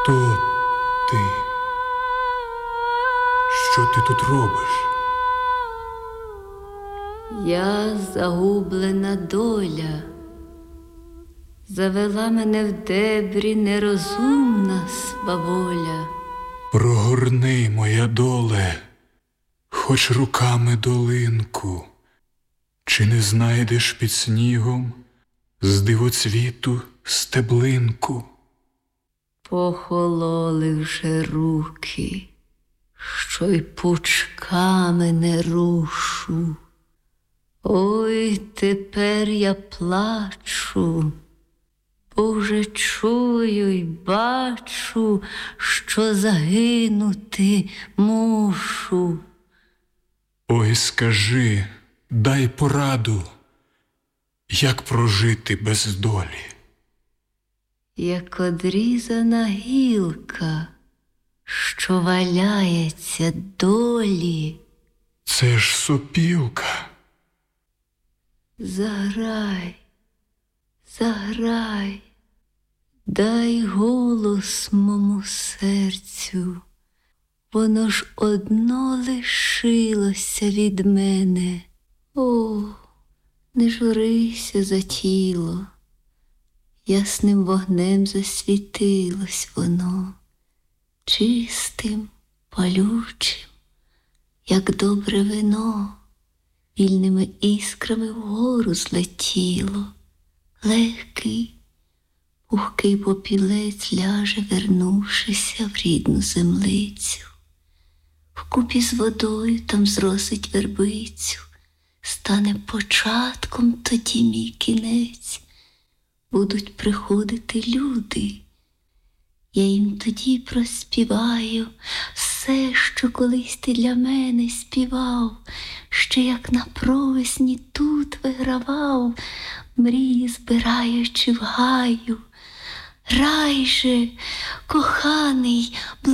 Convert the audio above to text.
Хто ти? Що ти тут робиш? Я загублена доля, завела мене в дебрі нерозумна сваволя. Прогорни, моя доле, хоч руками долинку, чи не знайдеш під снігом з дивоцвіту стеблинку? Похололи вже руки, що й пучками не рушу. Ой, тепер я плачу, бо вже чую й бачу, що загинути мушу. Ой, скажи, дай пораду, як прожити без долі. Як одрізана гілка, що валяється долі. Це ж сопілка. Заграй, заграй, дай голос мому серцю, воно ж одно лишилося від мене. О, не журися за тіло, ясним вогнем засвітилось воно, чистим, палючим, як добре вино. Вільними іскрами вгору злетіло, легкий, пухкий попілець ляже, вернувшися в рідну землицю. Вкупі з водою там зросить вербицю, стане початком тоді мій кінець. Будуть приходити люди, я їм тоді проспіваю все, що колись ти для мене співав, ще як на провесні тут вигравав, мрії збираючи в гаю. Рай же, коханий,